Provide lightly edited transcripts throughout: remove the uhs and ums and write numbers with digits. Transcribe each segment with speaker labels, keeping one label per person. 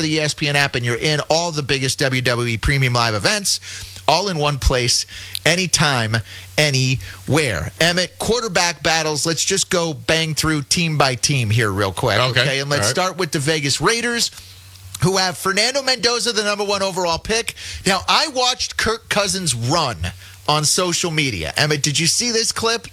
Speaker 1: the ESPN app and you're in all the biggest WWE Premium Live events, all in one place, anytime, anywhere. Emmett, quarterback battles. Let's just go bang through team by team here real quick. Okay? And let's start with the Vegas Raiders, who have Fernando Mendoza, the number 1 overall pick. Now, I watched Kirk Cousins run on social media. Emmett, did you see this clip?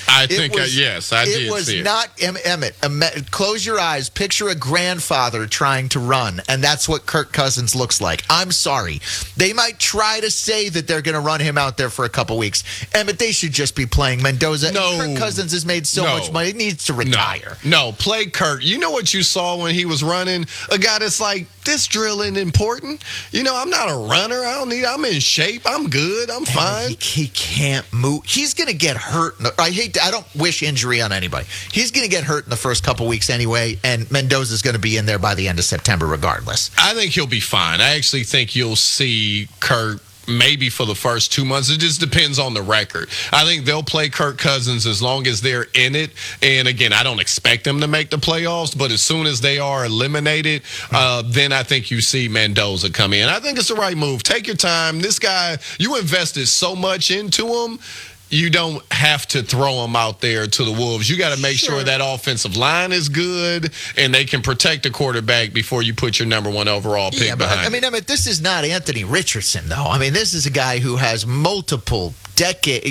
Speaker 2: Yes, I did see it.
Speaker 1: It was not, Emmett, close your eyes. Picture a grandfather trying to run, and that's what Kirk Cousins looks like. I'm sorry. They might try to say that they're going to run him out there for a couple weeks. Emmett, they should just be playing Mendoza.
Speaker 2: No.
Speaker 1: Kirk Cousins has made so much money. He needs to retire.
Speaker 2: No, play Kirk. You know what you saw when he was running? A guy that's like, this drill isn't important. I'm not a runner. I'm in shape. I'm good. I'm fine.
Speaker 1: He can't move. He's going to get hurt. I don't wish injury on anybody. He's going to get hurt in the first couple weeks anyway, and Mendoza's going to be in there by the end of September regardless.
Speaker 2: I think he'll be fine. I actually think you'll see Kirk maybe for the first 2 months. It just depends on the record. I think they'll play Kirk Cousins as long as they're in it. And again, I don't expect them to make the playoffs, but as soon as they are eliminated, then I think you see Mendoza come in. I think it's the right move. Take your time. This guy, you invested so much into him. You don't have to throw him out there to the wolves. You got to make sure that offensive line is good and they can protect the quarterback before you put your number 1 overall pick behind.
Speaker 1: Emmett, this is not Anthony Richardson, though. This is a guy who has multiple decades.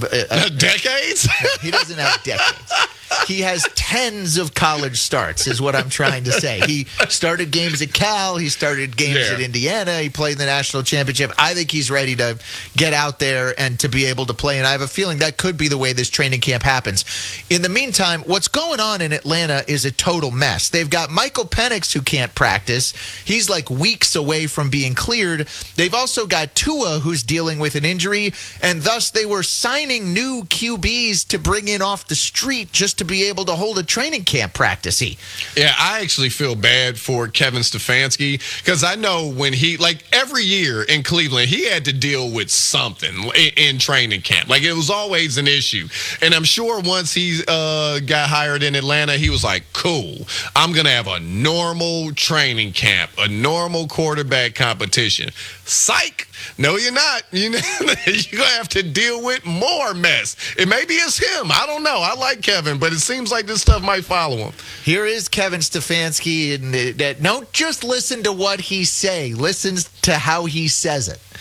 Speaker 2: Decades?
Speaker 1: He doesn't have decades. He has tens of college starts, is what I'm trying to say. He started games at Cal. He started games at Indiana. He played in the national championship. I think he's ready to get out there and to be able to play. And I have a feeling that could be the way this training camp happens. In the meantime, what's going on in Atlanta is a total mess. They've got Michael Penix who can't practice. He's like weeks away from being cleared. They've also got Tua who's dealing with an injury. And thus they were signing new QBs to bring in off the street just to be able to hold a training camp practice-y.
Speaker 2: Yeah, I actually feel bad for Kevin Stefanski because I know when every year in Cleveland, he had to deal with something in training camp. It was always an issue. And I'm sure once he got hired in Atlanta, he was like, cool, I'm going to have a normal training camp, a normal quarterback competition. Psych! No, you're not. You're going to have to deal with more mess. Maybe it's him. I don't know. I like Kevin, but it seems like this stuff might follow him.
Speaker 1: Here is Kevin Stefanski, and don't just listen to what he say. Listen to how he says it.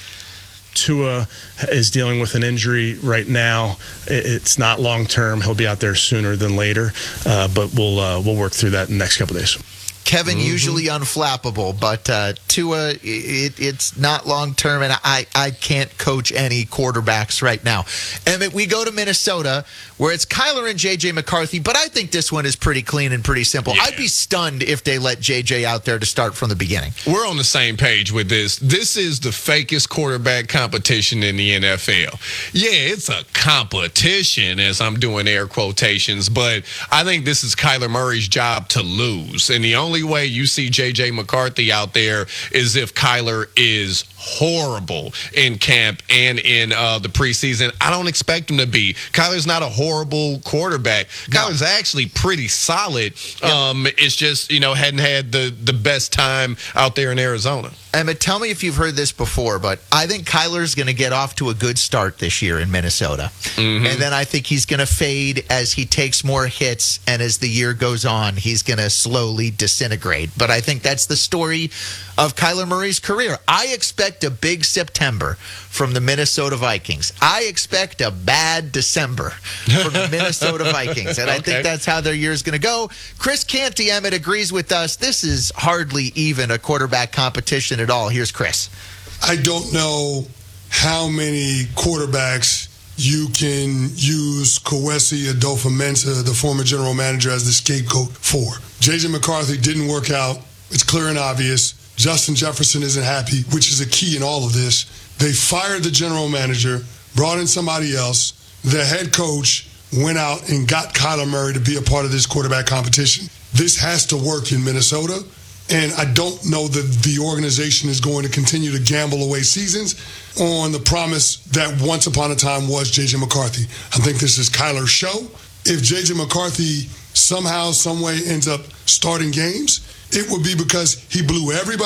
Speaker 3: Tua is dealing with an injury right now. It's not long term. He'll be out there sooner than later, but we'll work through that in the next couple of days.
Speaker 1: Kevin, usually unflappable, but Tua, it's not long-term, and I can't coach any quarterbacks right now. Emmett, we go to Minnesota, where it's Kyler and J.J. McCarthy, but I think this one is pretty clean and pretty simple. Yeah. I'd be stunned if they let J.J. out there to start from the beginning.
Speaker 2: We're on the same page with this. This is the fakest quarterback competition in the NFL. Yeah, it's a competition, as I'm doing air quotations, but I think this is Kyler Murray's job to lose, and the only way you see J.J. McCarthy out there is if Kyler is horrible in camp and in the preseason. I don't expect him to be. Kyler's not a horrible quarterback. No. Kyler's actually pretty solid. Yep. It's just, hadn't had the best time out there in Arizona.
Speaker 1: Emmett, tell me if you've heard this before, but I think Kyler's going to get off to a good start this year in Minnesota. Mm-hmm. And then I think he's going to fade as he takes more hits, and as the year goes on, he's going to slowly disintegrate. But I think that's the story of Kyler Murray's career. I expect a big September from the Minnesota Vikings. I expect a bad December from the Minnesota Vikings. And I think that's how their year is going to go. Chris Canty, Emmett, agrees with us. This is hardly even a quarterback competition at all. Here's Chris.
Speaker 4: I don't know how many quarterbacks you can use Kwesi Adofo-Mensah, the former general manager, as the scapegoat for. J.J. McCarthy didn't work out. It's clear and obvious. Justin Jefferson isn't happy, which is a key in all of this. They fired the general manager, brought in somebody else. The head coach went out and got Kyler Murray to be a part of this quarterback competition. This has to work in Minnesota, and I don't know that the organization is going to continue to gamble away seasons on the promise that once upon a time was J.J. McCarthy. I think this is Kyler's show. If J.J. McCarthy somehow, some way ends up starting games, it would be because he blew everybody